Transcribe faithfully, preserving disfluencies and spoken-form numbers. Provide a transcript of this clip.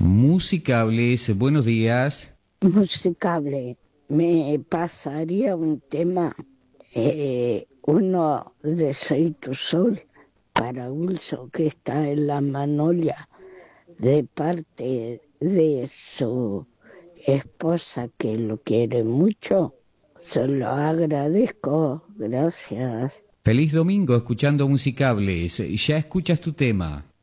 Musicables, buenos días. Musicable, me pasaría un tema, eh, uno de Soy tu Sol, para Wilson, que está en La Magnolia, de parte de su esposa, que lo quiere mucho. Se lo agradezco, gracias. Feliz domingo escuchando Musicables. Ya escuchas tu tema.